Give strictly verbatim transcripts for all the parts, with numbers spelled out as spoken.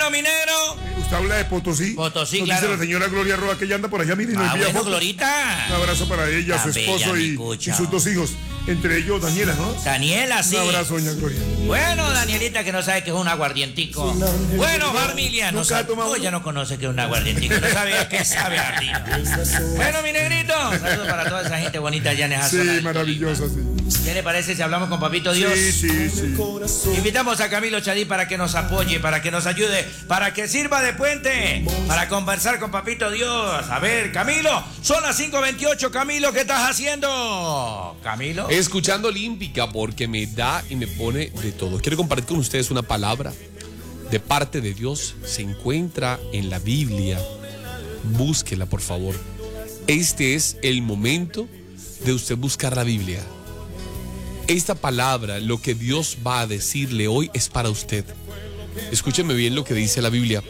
Bueno, mi negro. Usted habla de Potosí. Potosí, Nos claro. Dice la señora Gloria Roa que ella anda por allá, mire, y nos Ah, envía bueno, fotos. Glorita. Un abrazo para ella, Tan su esposo bella, y, mi cucha. y sus dos hijos. Entre ellos, Daniela, ¿no? Daniela, sí. Un abrazo, doña Gloria. Bueno, Danielita, que no sabe que es un aguardientico. Bueno, familia, no ¿Nunca sabe. ha tomado No, uno? ya no conoce que es un aguardientico. No sabe a qué sabe arriba. Bueno, mi negrito, saludos para toda esa gente bonita allá en esa Sí, zona del maravillosa, sí. Tolima. ¿Qué le parece si hablamos con Papito Dios? Sí, sí, sí. Invitamos a Camilo Chadí para que nos apoye, para que nos ayude, para que sirva de puente, para conversar con Papito Dios. A ver, Camilo, son las cinco veintiocho. Camilo, ¿qué estás haciendo? Camilo. Escuchando Olímpica porque me da y me pone de todo. Quiero compartir con ustedes una palabra de parte de Dios. Se encuentra en la Biblia. Búsquela, por favor. Este es el momento de usted buscar la Biblia. Esta palabra, lo que Dios va a decirle hoy es para usted. Escúcheme bien lo que dice la Biblia.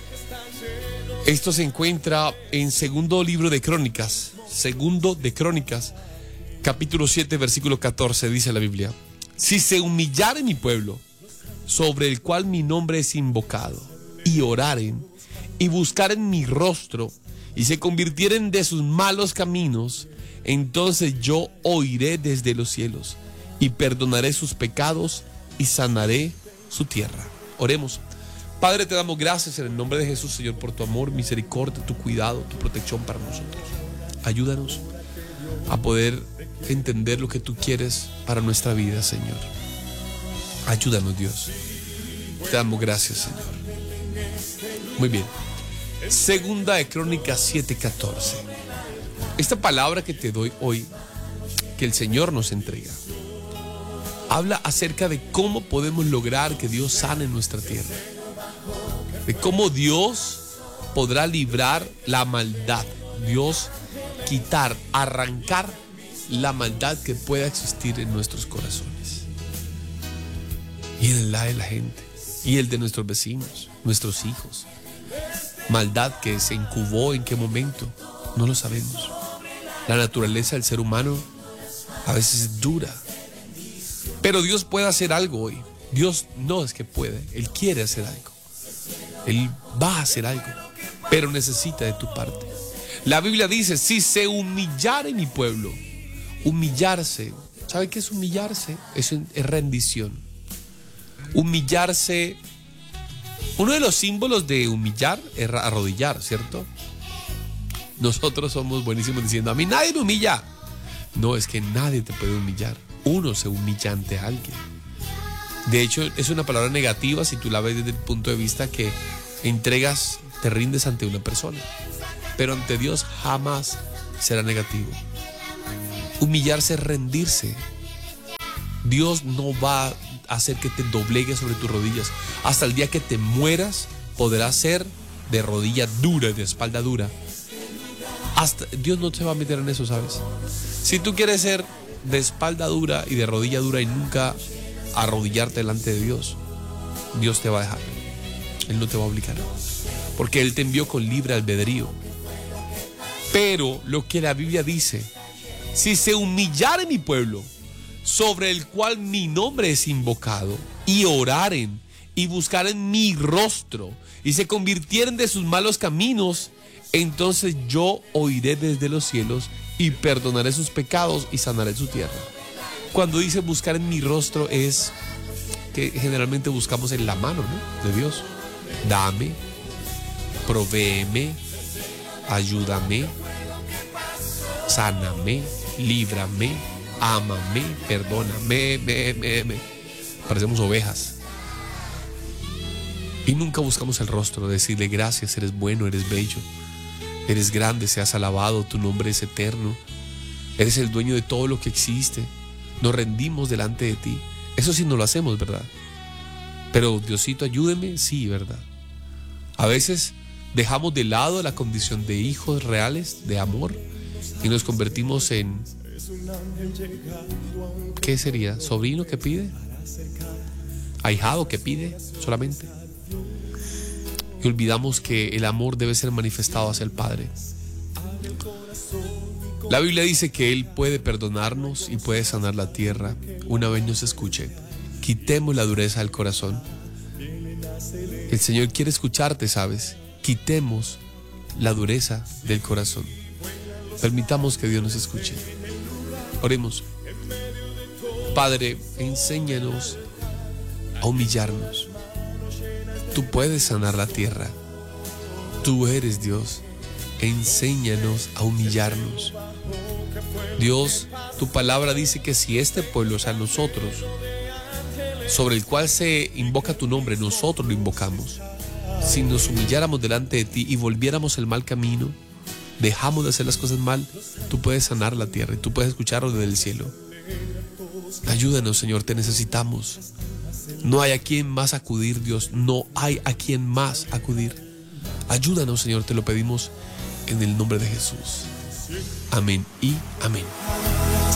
Esto se encuentra en segundo libro de Crónicas. Segundo de Crónicas, capítulo siete, versículo catorce, dice la Biblia. Si se humillare mi pueblo, sobre el cual mi nombre es invocado, y oraren, y buscaren mi rostro, y se convirtieren de sus malos caminos, entonces yo oiré desde los cielos, y perdonaré sus pecados, y sanaré su tierra. Oremos. Padre, te damos gracias en el nombre de Jesús, Señor, por tu amor, misericordia, tu cuidado, tu protección para nosotros. Ayúdanos a poder entender lo que tú quieres para nuestra vida, Señor. Ayúdanos, Dios. Te damos gracias, Señor. Muy bien. Segunda de Crónicas siete catorce. Esta palabra que te doy hoy, que el Señor nos entrega, habla acerca de cómo podemos lograr que Dios sane nuestra tierra. De cómo Dios podrá librar la maldad. Dios quitar, arrancar la maldad que pueda existir en nuestros corazones. Y en la de la gente. Y el de nuestros vecinos, nuestros hijos. Maldad que se incubó en qué momento, no lo sabemos. La naturaleza del ser humano a veces es dura. Pero Dios puede hacer algo hoy. Dios no es que puede, Él quiere hacer algo. Él va a hacer algo, pero necesita de tu parte. La Biblia dice, si se humillare mi pueblo, humillarse, ¿sabe qué es humillarse? Eso es rendición. Humillarse, uno de los símbolos de humillar es arrodillar, ¿cierto? Nosotros somos buenísimos diciendo, a mí nadie me humilla. No, es que nadie te puede humillar. Uno se humilla ante alguien. De hecho, es una palabra negativa si tú la ves desde el punto de vista que entregas, te rindes ante una persona. Pero ante Dios jamás será negativo. Humillarse es rendirse. Dios no va a hacer que te doblegues sobre tus rodillas. Hasta el día que te mueras, podrás ser de rodilla dura y de espalda dura. Hasta, Dios no te va a meter en eso, ¿sabes? Si tú quieres ser de espalda dura y de rodilla dura y nunca arrodillarte delante de Dios, Dios te va a dejar. Él no te va a obligar, porque Él te envió con libre albedrío. Pero lo que la Biblia dice, si se humillare mi pueblo, sobre el cual mi nombre es invocado, y oraren y buscaren mi rostro y se convirtieren de sus malos caminos, entonces yo oiré desde los cielos y perdonaré sus pecados y sanaré su tierra. Cuando dice buscar en mi rostro es que generalmente buscamos en la mano, ¿no?, de Dios. Dame, provéeme, ayúdame, sáname, líbrame, ámame, perdóname, me, me, me. Parecemos ovejas. Y nunca buscamos el rostro, decirle gracias, eres bueno, eres bello, eres grande, seas alabado, tu nombre es eterno, eres el dueño de todo lo que existe. Nos rendimos delante de ti. Eso sí no lo hacemos, ¿verdad? Pero Diosito, ayúdeme, sí, ¿verdad? A veces dejamos de lado la condición de hijos reales, de amor, y nos convertimos en... ¿Qué sería? ¿Sobrino que pide? ¿Ahijado que pide solamente? Y olvidamos que el amor debe ser manifestado hacia el Padre. La Biblia dice que Él puede perdonarnos y puede sanar la tierra una vez nos escuche. Quitemos la dureza del corazón El Señor quiere escucharte, ¿sabes? Quitemos la dureza del corazón. Permitamos que Dios nos escuche. Oremos. Padre, enséñanos a humillarnos. Tú puedes sanar la tierra. Tú eres Dios. Enséñanos a humillarnos. Dios, tu palabra dice que si este pueblo, o sea, nosotros, sobre el cual se invoca tu nombre, nosotros lo invocamos, si nos humilláramos delante de ti y volviéramos el mal camino, dejamos de hacer las cosas mal, tú puedes sanar la tierra y tú puedes escucharlo desde el cielo. Ayúdanos, Señor, te necesitamos. No hay a quien más acudir, Dios, no hay a quien más acudir. Ayúdanos, Señor, te lo pedimos en el nombre de Jesús. Amén y amén.